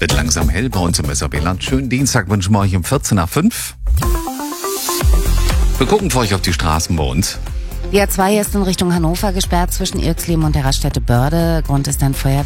Wird langsam hell bei uns im SAB-Land. Schönen Dienstag wünschen wir euch um 14 nach 5. Wir gucken für euch auf die Straßen bei uns. Die A2 ist in Richtung Hannover gesperrt zwischen Irxleben und der Raststätte Börde. Grund ist ein Feuerwehr.